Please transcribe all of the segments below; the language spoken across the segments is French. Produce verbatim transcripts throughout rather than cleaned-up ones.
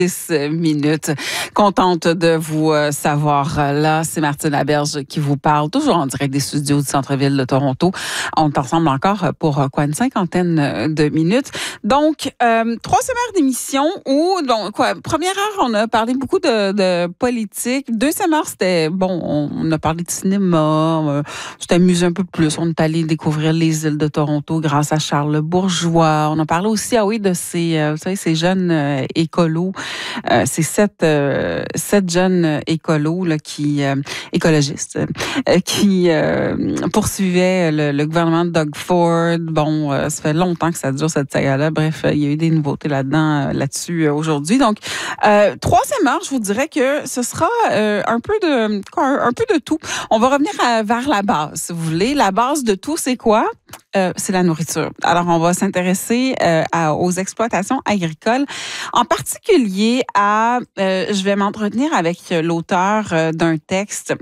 dix minutes. Contente de vous euh, savoir euh, là. C'est Martine Laberge qui vous parle, toujours en direct des studios du centre-ville de Toronto. On est ensemble encore pour euh, quoi, une cinquantaine de minutes. Donc, euh, troisième heure d'émission où, donc, quoi, première heure, on a parlé beaucoup de, de politique. Deuxième heure, c'était, bon, on a parlé de cinéma. Euh, on s'est amusé un peu plus. On est allé découvrir les îles de Toronto grâce à Charles Bourgeois. On a parlé aussi, ah oui, de ces, euh, vous savez, ces jeunes euh, écolos. Euh, c'est sept, euh, sept jeunes écolos là, qui, euh, écologistes euh, qui euh, poursuivaient le, le gouvernement de Doug Ford. Bon, euh, ça fait longtemps que ça dure cette saga-là. Bref, euh, il y a eu des nouveautés là-dedans, euh, là-dessus euh, aujourd'hui. Donc, euh, troisième heure, je vous dirais que ce sera euh, un peu de quoi, un, un peu de tout. On va revenir à, vers la base, si vous voulez. La base de tout, c'est quoi? Euh, c'est la nourriture. Alors, on va s'intéresser euh, à, aux exploitations agricoles, en particulier à, euh, je vais m'entretenir avec l'auteur euh, d'un texte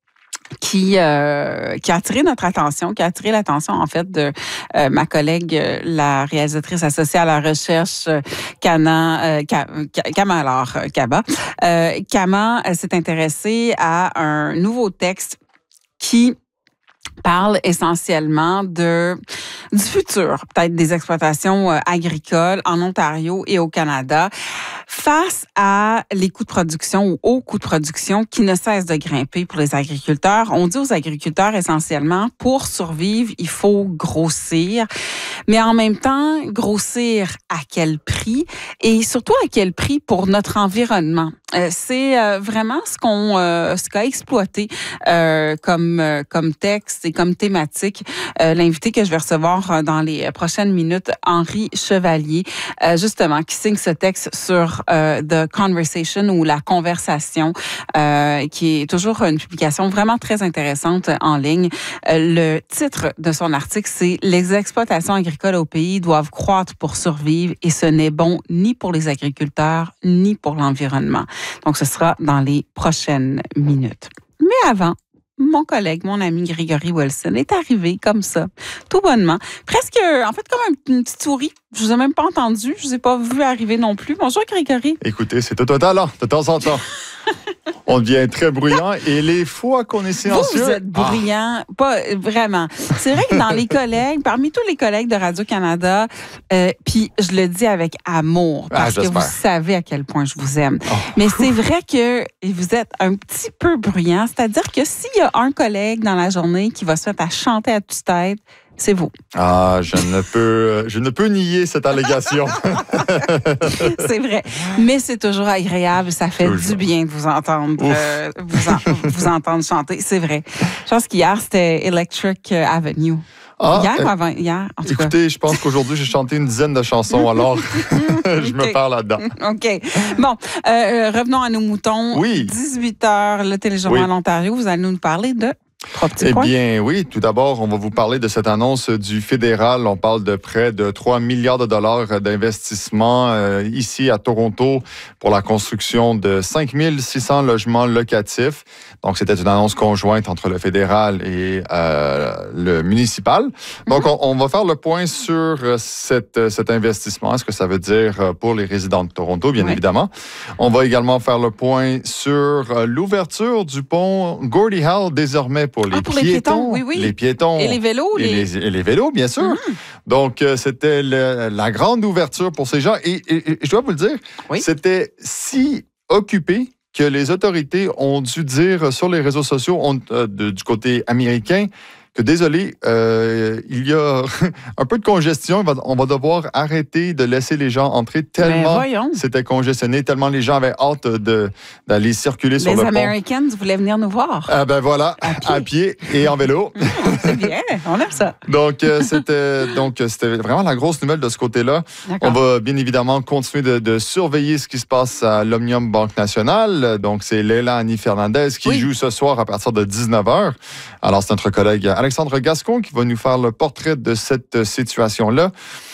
qui euh, qui a attiré notre attention, qui a attiré l'attention en fait de euh, ma collègue, euh, la réalisatrice associée à la recherche, euh, Kana euh, Kamala Kaba. Euh, Kama euh, s'est intéressée à un nouveau texte qui parle essentiellement de du futur, peut-être des exploitations euh, agricoles en Ontario et au Canada, face à les coûts de production ou aux coûts de production qui ne cessent de grimper pour les agriculteurs. On dit aux agriculteurs essentiellement, pour survivre, il faut grossir, mais en même temps, grossir à quel prix et surtout à quel prix pour notre environnement. Euh, c'est euh, vraiment ce qu'on euh, ce qu'a exploité euh, comme euh, comme texte et comme thématique euh, l'invité que je vais recevoir dans les prochaines minutes, Henri Chevalier, euh, justement qui signe ce texte sur euh, The Conversation ou la conversation, euh, qui est toujours une publication vraiment très intéressante en ligne. Euh, le titre de son article, c'est Les exploitations agricoles au pays doivent croître pour survivre et ce n'est bon ni pour les agriculteurs ni pour l'environnement. Donc, ce sera dans les prochaines minutes. Mais avant, mon collègue, mon ami Grégory Wilson est arrivé comme ça, tout bonnement. Presque, en fait, comme une petite souris. Je vous ai même pas entendu. Je vous ai pas vu arriver non plus. Bonjour, Grégory. Écoutez, c'est tout un talent, de temps en temps. On devient très bruyant et les fois qu'on est silencieux... Vous, vous êtes bruyant, ah. pas vraiment. C'est vrai que dans les collègues, parmi tous les collègues de Radio-Canada, euh, puis je le dis avec amour, parce ah, que vous savez à quel point je vous aime. Oh. Mais c'est vrai que vous êtes un petit peu bruyant, c'est-à-dire que s'il y a un collègue dans la journée qui va se mettre à chanter à tue-tête, c'est vous. Ah, je ne peux, je ne peux nier cette allégation. C'est vrai. Mais c'est toujours agréable. Ça fait toujours du bien de vous entendre, euh, vous, en, vous entendre chanter. C'est vrai. Je pense qu'hier, c'était Electric Avenue. Ah, hier ou avant? Hier, en tout écoutez, cas. je pense qu'aujourd'hui, j'ai chanté une dizaine de chansons, alors je okay. me parle là-dedans. OK. Bon, euh, revenons à nos moutons. Oui. dix-huit heures, le téléjournal oui. Ontario. Vous allez nous parler de... Eh bien, oui. Tout d'abord, on va vous parler de cette annonce du fédéral. On parle de près de trois milliards de dollars d'investissement euh, ici à Toronto pour la construction de cinq mille six cents logements locatifs. Donc, c'était une annonce conjointe entre le fédéral et euh, le municipal. Donc, on, on va faire le point sur cette, cet investissement, ce que ça veut dire pour les résidents de Toronto, bien oui. évidemment. On va également faire le point sur l'ouverture du pont Gordie Howe, désormais pour les, ah, pour piétons, les piétons, oui, oui. les piétons et les vélos, et les, et les vélos, bien sûr. Mm-hmm. Donc, euh, c'était le, la grande ouverture pour ces gens. Et, et, et je dois vous le dire, oui. c'était si occupé que les autorités ont dû dire sur les réseaux sociaux on, euh, de, du côté américain que désolé, euh, il y a un peu de congestion. On va devoir arrêter de laisser les gens entrer tellement c'était congestionné, tellement les gens avaient hâte de, d'aller circuler sur les le pont. Les Americans voulaient venir nous voir. Ah ben voilà, à pied, à pied et en vélo. Mmh, c'est bien, on aime ça. donc, euh, c'était, donc, c'était vraiment la grosse nouvelle de ce côté-là. D'accord. On va bien évidemment continuer de, de surveiller ce qui se passe à l'Omnium Banque Nationale. Donc, c'est Leila Annie Fernandez qui oui. joue ce soir à partir de dix-neuf heures. Alors, c'est notre collègue Alexandre Gascon qui va nous faire le portrait de cette situation-là.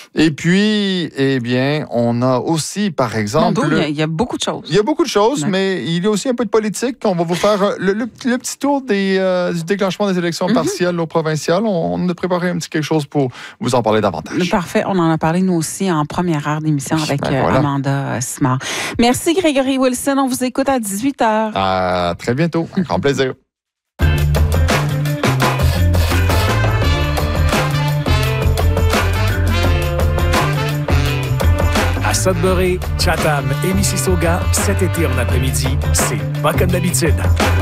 Et puis, eh bien, on a aussi, par exemple... Mon Dieu, il y, y a beaucoup de choses. Il y a beaucoup de choses, ouais. mais il y a aussi un peu de politique. On va vous faire le, le, le petit tour des, euh, du déclenchement des élections mm-hmm. partielles ou provinciales. On, on a préparé un petit quelque chose pour vous en parler davantage. Parfait. On en a parlé, nous aussi, en première heure d'émission avec ben, voilà. Amanda Simard. Merci, Grégory Wilson. On vous écoute à dix-huit heures. À très bientôt. Un grand plaisir. À Sudbury, Chatham et Mississauga, cet été en après-midi, c'est pas comme d'habitude.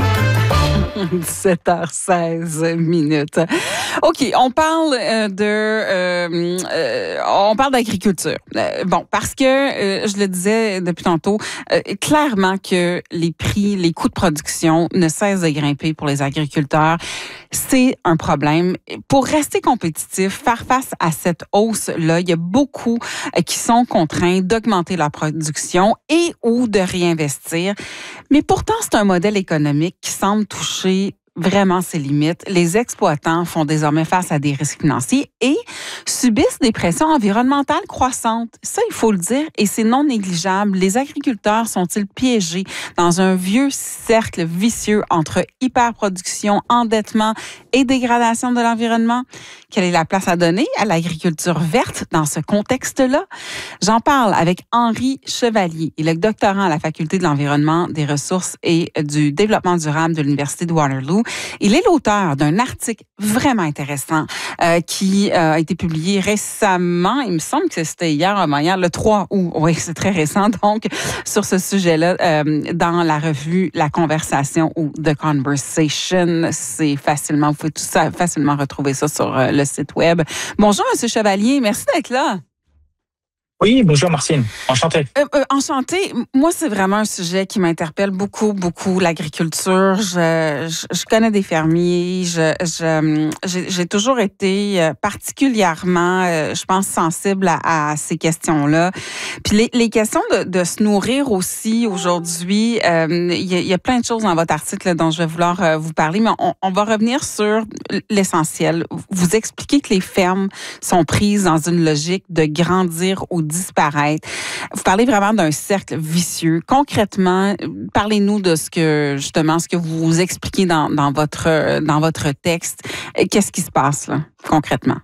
sept heures seize minutes. OK, on parle euh, de euh, euh, on parle d'agriculture. Euh, bon, parce que euh, je le disais depuis tantôt, euh, clairement que les prix, les coûts de production ne cessent de grimper pour les agriculteurs. C'est un problème. Pour rester compétitif, faire face à cette hausse-là, il y a beaucoup euh, qui sont contraints d'augmenter leur production et ou de réinvestir. Mais pourtant, c'est un modèle économique qui semble toucher vraiment ses limites. Les exploitants font désormais face à des risques financiers et subissent des pressions environnementales croissantes. Ça, il faut le dire, et c'est non négligeable. Les agriculteurs sont-ils piégés dans un vieux cercle vicieux entre hyperproduction, endettement et dégradation de l'environnement? Quelle est la place à donner à l'agriculture verte dans ce contexte-là? J'en parle avec Henri Chevalier. Il est doctorant à la Faculté de l'environnement, des ressources et du développement durable de l'Université de Waterloo. Il est l'auteur d'un article vraiment intéressant euh, qui euh, a été publié récemment. Il me semble que c'était hier, hier le trois août. Oui, c'est très récent. Donc, sur ce sujet-là, euh, dans la revue La Conversation ou The Conversation, c'est facilement, vous pouvez tout ça facilement retrouver ça sur euh, le site web. Bonjour, M. Chevalier. Merci d'être là. Oui, bonjour Martine. Enchantée. Euh, euh, enchantée. Moi, c'est vraiment un sujet qui m'interpelle beaucoup, beaucoup, l'agriculture. Je, je, je connais des fermiers. Je, je, j'ai, j'ai toujours été particulièrement, je pense, sensible à, à ces questions-là. Puis les, les questions de, de se nourrir aussi aujourd'hui, euh, il y a, il y a plein de choses dans votre article là, dont je vais vouloir euh, vous parler, mais on, on va revenir sur l'essentiel. Vous expliquez que les fermes sont prises dans une logique de grandir ou disparaître. Vous parlez vraiment d'un cercle vicieux. Concrètement, parlez-nous de ce que, justement, ce que vous expliquez dans, dans, votre, dans votre texte. Qu'est-ce qui se passe, là, concrètement?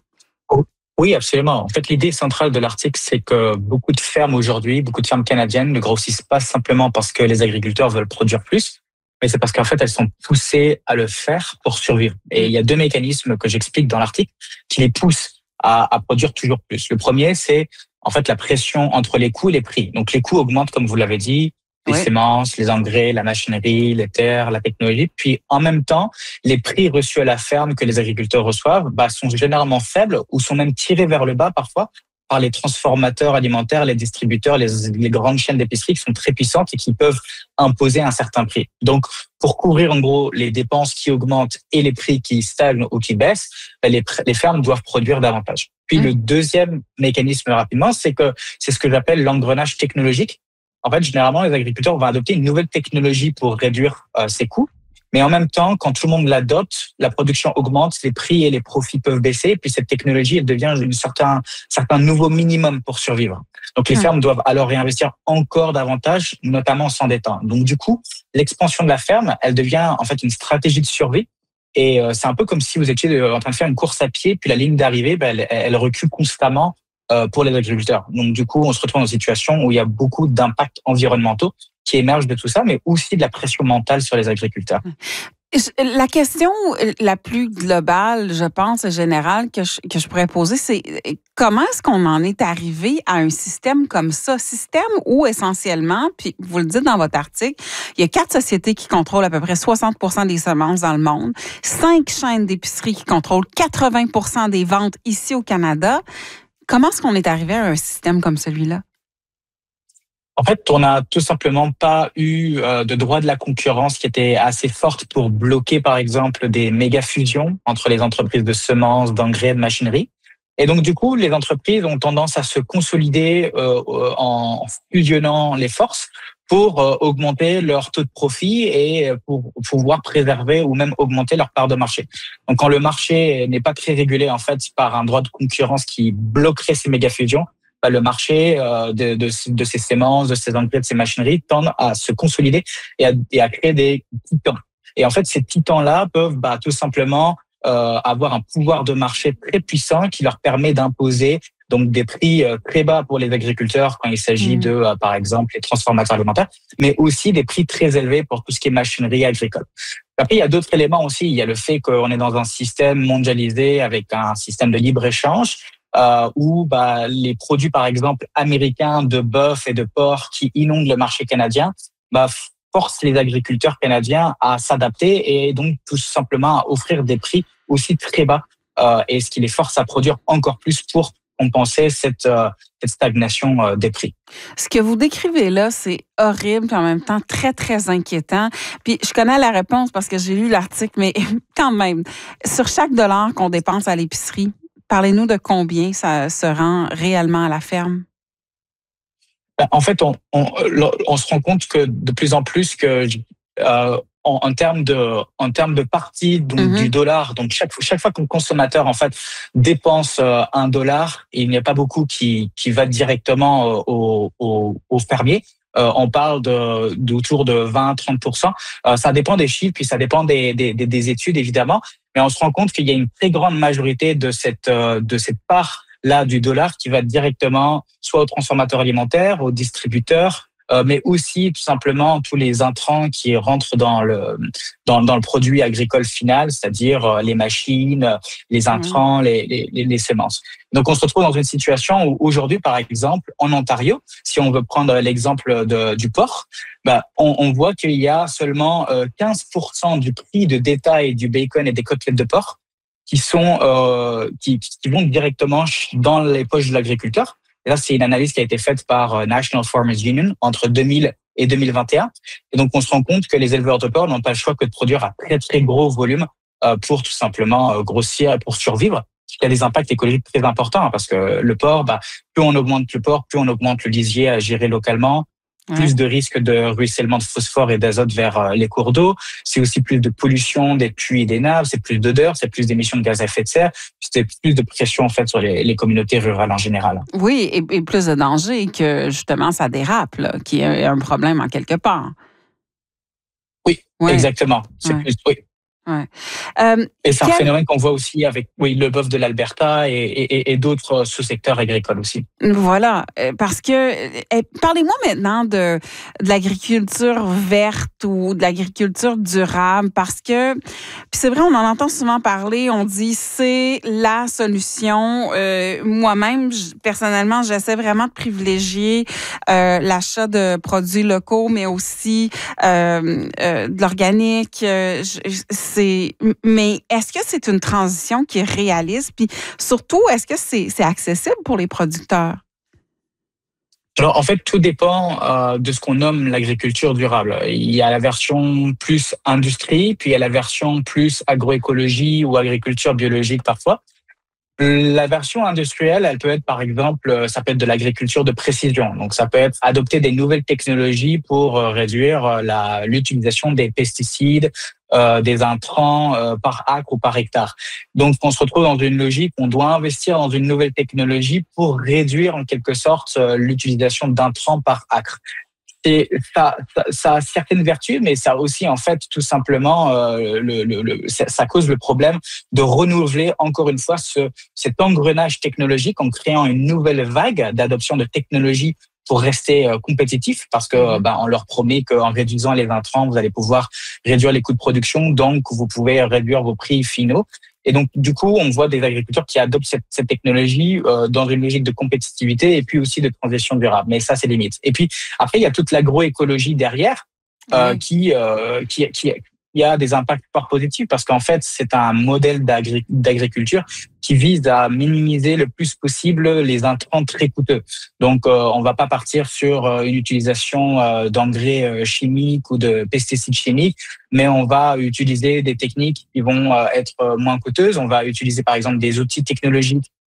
Oui, absolument. En fait, l'idée centrale de l'article, c'est que beaucoup de fermes aujourd'hui, beaucoup de fermes canadiennes ne grossissent pas simplement parce que les agriculteurs veulent produire plus, mais c'est parce qu'en fait, elles sont poussées à le faire pour survivre. Et il y a deux mécanismes que j'explique dans l'article qui les poussent à, à produire toujours plus. Le premier, c'est en fait la pression entre les coûts et les prix. Donc les coûts augmentent, comme vous l'avez dit, les oui. semences, les engrais, la machinerie, les terres, la technologie. Puis en même temps, les prix reçus à la ferme que les agriculteurs reçoivent bah, sont généralement faibles ou sont même tirés vers le bas parfois par les transformateurs alimentaires, les distributeurs, les, les grandes chaînes d'épicerie qui sont très puissantes et qui peuvent imposer un certain prix. Donc, pour couvrir en gros les dépenses qui augmentent et les prix qui stagnent ou qui baissent, les, les fermes doivent produire davantage. Puis mmh. le deuxième mécanisme rapidement, c'est que c'est ce que j'appelle l'engrenage technologique. En fait, généralement, les agriculteurs vont adopter une nouvelle technologie pour réduire euh, ses coûts. Mais en même temps, quand tout le monde l'adopte, la production augmente, les prix et les profits peuvent baisser. Puis cette technologie, elle devient un certain, certain nouveau minimum pour survivre. Donc les mmh. fermes doivent alors réinvestir encore davantage, notamment en s'endettant. Donc du coup, l'expansion de la ferme, elle devient en fait une stratégie de survie. Et euh, c'est un peu comme si vous étiez en train de faire une course à pied, puis la ligne d'arrivée, ben, elle, elle recule constamment euh, pour les agriculteurs. Donc du coup, on se retrouve dans une situation où il y a beaucoup d'impacts environnementaux qui émergent de tout ça, mais aussi de la pression mentale sur les agriculteurs. La question la plus globale, je pense, générale, que je, que je pourrais poser, c'est comment est-ce qu'on en est arrivé à un système comme ça? Système où, essentiellement, puis vous le dites dans votre article, il y a quatre sociétés qui contrôlent à peu près soixante pour cent des semences dans le monde, cinq chaînes d'épicerie qui contrôlent quatre-vingts pour cent des ventes ici au Canada. Comment est-ce qu'on est arrivé à un système comme celui-là? En fait, on n'a tout simplement pas eu euh, de droit de la concurrence qui était assez forte pour bloquer, par exemple, des méga-fusions entre les entreprises de semences, d'engrais, de machinerie. Et donc, du coup, les entreprises ont tendance à se consolider euh, en fusionnant les forces pour euh, augmenter leur taux de profit et pour pouvoir préserver ou même augmenter leur part de marché. Donc, quand le marché n'est pas très régulé en fait par un droit de concurrence qui bloquerait ces méga-fusions, bah, le marché euh, de, de, de ces sémences, de ces engrais, de ces machineries tend à se consolider et à, et à créer des titans. Et en fait, ces titans-là peuvent bah, tout simplement euh, avoir un pouvoir de marché très puissant qui leur permet d'imposer donc des prix euh, très bas pour les agriculteurs quand il s'agit mmh. de, euh, par exemple, les transformateurs alimentaires, mais aussi des prix très élevés pour tout ce qui est machinerie agricole. Après, il y a d'autres éléments aussi. Il y a le fait qu'on est dans un système mondialisé avec un système de libre-échange euh, où bah, les produits, par exemple, américains de bœuf et de porc qui inondent le marché canadien bah, forcent les agriculteurs canadiens à s'adapter et donc tout simplement à offrir des prix aussi très bas euh, et ce qui les force à produire encore plus pour compenser cette, euh, cette stagnation euh, des prix. Ce que vous décrivez là, c'est horrible puis en même temps très, très inquiétant. Puis je connais la réponse parce que j'ai lu l'article, mais quand même, sur chaque dollar qu'on dépense à l'épicerie, parlez-nous de combien ça se rend réellement à la ferme? En fait, on, on, on se rend compte que de plus en plus que euh, En, en termes de en termes de partie donc mm-hmm. du dollar, donc chaque chaque fois qu'un consommateur en fait dépense euh, un dollar, il n'y a pas beaucoup qui qui va directement euh, au, au au fermier. Euh, on parle de d'autour de vingt à trente pour cent. Euh, ça dépend des chiffres, puis ça dépend des, des des des études évidemment, mais on se rend compte qu'il y a une très grande majorité de cette euh, de cette part là du dollar qui va directement soit aux transformateurs alimentaires, aux distributeurs. Euh, mais aussi tout simplement tous les intrants qui rentrent dans le dans, dans le produit agricole final, c'est-à-dire euh, les machines, les intrants, mmh. les, les les semences. Donc on se retrouve dans une situation où aujourd'hui, par exemple, en Ontario, si on veut prendre l'exemple de, du porc, bah on, on voit qu'il y a seulement euh, quinze pour cent du prix de détail du bacon et des côtelettes de porc qui sont euh, qui, qui vont directement dans les poches de l'agriculteur. Et là, c'est une analyse qui a été faite par National Farmers Union entre deux mille et deux mille vingt et un. Et donc, on se rend compte que les éleveurs de porc n'ont pas le choix que de produire à très, très gros volume pour tout simplement grossir et pour survivre. Il y a des impacts écologiques très importants parce que le porc, bah, plus on augmente le porc, plus on augmente le lisier à gérer localement. Ouais. Plus de risques de ruissellement de phosphore et d'azote vers les cours d'eau. C'est aussi plus de pollution des puits et des nappes. C'est plus d'odeur. C'est plus d'émissions de gaz à effet de serre. C'est plus de pression en fait sur les, les communautés rurales en général. Oui, et, et plus de danger que justement ça dérape, là, qui est un problème en quelque part. Oui, ouais. exactement. C'est ouais. plus, oui. Ouais. Euh, et c'est quel... un phénomène qu'on voit aussi avec oui, le bœuf de l'Alberta et, et, et d'autres sous-secteurs agricoles aussi. Voilà, parce que parlez-moi maintenant de, de l'agriculture verte ou de l'agriculture durable, parce que puis c'est vrai, on en entend souvent parler, on dit c'est la solution. Euh, moi-même, personnellement, j'essaie vraiment de privilégier euh, l'achat de produits locaux, mais aussi euh, euh, de l'organique. Euh, C'est, mais est-ce que c'est une transition qui est réaliste? Puis surtout, est-ce que c'est, c'est accessible pour les producteurs? Alors, en fait, tout dépend euh, de ce qu'on nomme l'agriculture durable. Il y a la version plus industrie, puis il y a la version plus agroécologie ou agriculture biologique parfois. La version industrielle, elle peut être, par exemple, ça peut être de l'agriculture de précision. Donc, ça peut être adopter des nouvelles technologies pour réduire la, l'utilisation des pesticides, euh, des intrants euh, par acre ou par hectare. Donc, on se retrouve dans une logique, on doit investir dans une nouvelle technologie pour réduire, en quelque sorte, l'utilisation d'intrants par acre. Et ça, ça, ça a certaines vertus, mais ça a aussi en fait tout simplement euh, le, le, le, ça, ça cause le problème de renouveler encore une fois ce, cet engrenage technologique en créant une nouvelle vague d'adoption de technologies pour rester euh, compétitif, parce que euh, bah, on leur promet qu'en réduisant les intrants, vous allez pouvoir réduire les coûts de production, donc vous pouvez réduire vos prix finaux. Et donc, du coup, on voit des agriculteurs qui adoptent cette, cette technologie euh, dans une logique de compétitivité et puis aussi de transition durable. Mais ça, c'est limite. Et puis, après, il y a toute l'agroécologie derrière euh, oui. qui, euh, qui, qui, qui a des impacts fort positifs parce qu'en fait, c'est un modèle d'agri- d'agriculture qui vise à minimiser le plus possible les intrants très coûteux. Donc, euh, on va pas partir sur euh, une utilisation euh, d'engrais euh, chimiques ou de pesticides chimiques, mais on va utiliser des techniques qui vont euh, être euh, moins coûteuses. On va utiliser, par exemple, des outils technologiques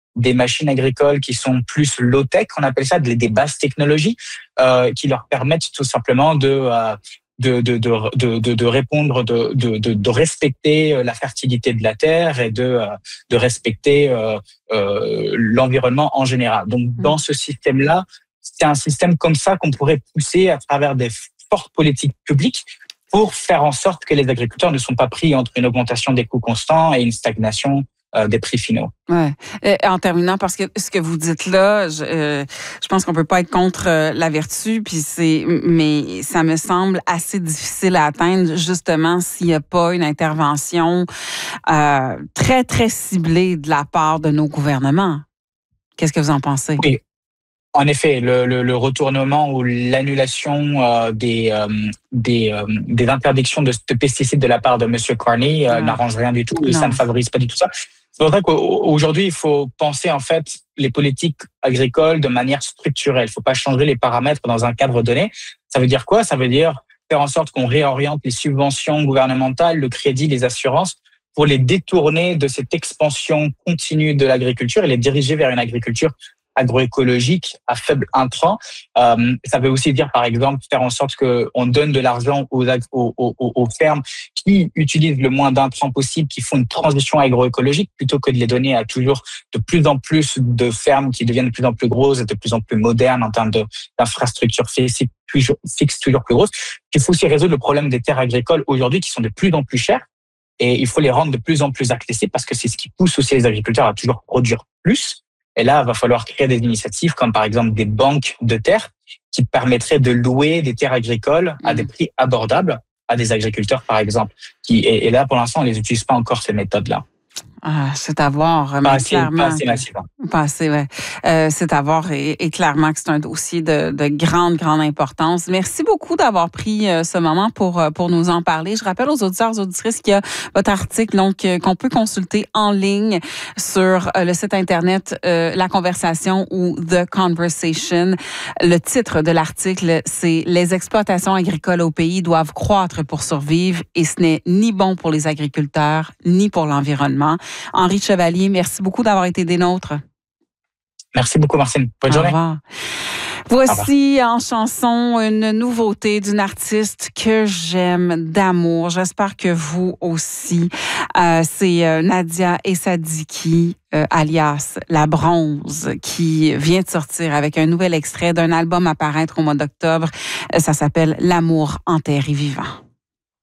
des machines agricoles qui sont plus low-tech, on appelle ça des, des basses technologies, euh, qui leur permettent tout simplement de... Euh, De, de, de, de, de répondre, de, de, de respecter la fertilité de la terre et de, de respecter euh, euh, l'environnement en général. Donc, dans ce système-là, c'est un système comme ça qu'on pourrait pousser à travers des fortes politiques publiques pour faire en sorte que les agriculteurs ne sont pas pris entre une augmentation des coûts constants et une stagnation Euh, des prix finaux. Ouais. Et en terminant, parce que ce que vous dites là, je, euh, je pense qu'on peut pas être contre euh, la vertu, puis c'est, mais ça me semble assez difficile à atteindre justement s'il n'y a pas une intervention euh, très très ciblée de la part de nos gouvernements. Qu'est-ce que vous en pensez? Oui. En effet, le, le, le retournement ou l'annulation euh, des, euh, des, euh, des interdictions de, de pesticides de la part de M. Carney euh, ouais. n'arrange rien du tout et non. Ça ne favorise pas du tout ça. C'est pour ça qu'aujourd'hui, il faut penser en fait les politiques agricoles de manière structurelle. Il ne faut pas changer les paramètres dans un cadre donné. Ça veut dire quoi? Ça veut dire faire en sorte qu'on réoriente les subventions gouvernementales, le crédit, les assurances pour les détourner de cette expansion continue de l'agriculture et les diriger vers une agriculture agroécologique à faible intrant. Euh, ça veut aussi dire, par exemple, faire en sorte qu'on donne de l'argent aux, aux, aux, aux fermes qui utilisent le moins d'intrants possible, qui font une transition agroécologique, plutôt que de les donner à toujours de plus en plus de fermes qui deviennent de plus en plus grosses et de plus en plus modernes en termes de, d'infrastructures fixes, fixes toujours plus grosses. Il faut aussi résoudre le problème des terres agricoles aujourd'hui qui sont de plus en plus chères et il faut les rendre de plus en plus accessibles parce que c'est ce qui pousse aussi les agriculteurs à toujours produire plus. Et là, il va falloir créer des initiatives comme par exemple des banques de terres qui permettraient de louer des terres agricoles à des prix abordables à des agriculteurs, par exemple. Qui, et, et là, pour l'instant, on ne les utilise pas encore, ces méthodes-là. Ah, c'est à voir, mais pas assez, clairement. Pas assez massivement. Pas assez, ouais. Euh, c'est à voir et, et clairement que c'est un dossier de, de grande, grande importance. Merci beaucoup d'avoir pris euh, ce moment pour, pour nous en parler. Je rappelle aux auditeurs, aux auditrices qu'il y a votre article donc euh, qu'on peut consulter en ligne sur euh, le site Internet euh, La Conversation ou The Conversation. Le titre de l'article, c'est « Les exploitations agricoles au pays doivent croître pour survivre et ce n'est ni bon pour les agriculteurs ni pour l'environnement ». Henri Chevalier, merci beaucoup d'avoir été des nôtres. Merci beaucoup, Martine. Bonne Au journée. Revoir. Voici en chanson une nouveauté d'une artiste que j'aime d'amour. J'espère que vous aussi. Euh, c'est euh, Nadia Essadiki, euh, alias La Bronze, qui vient de sortir avec un nouvel extrait d'un album à paraître au mois d'octobre. Ça s'appelle L'amour enterré vivant.